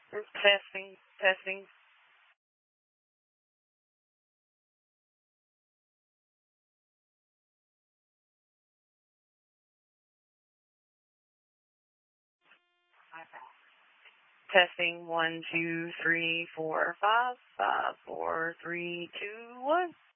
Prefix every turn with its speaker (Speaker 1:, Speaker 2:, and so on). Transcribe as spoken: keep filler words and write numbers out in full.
Speaker 1: Testing, testing. Testing one, two, three, four, five, five, four, three, two, one.